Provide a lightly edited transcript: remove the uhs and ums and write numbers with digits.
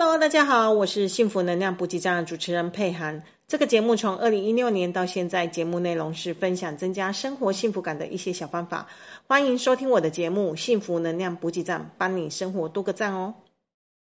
Hello，大家好，我是幸福能量补给站的主持人佩涵。这个节目从2016年到现在，节目内容是分享增加生活幸福感的一些小方法。欢迎收听我的节目《幸福能量补给站》，帮你生活多个赞哦。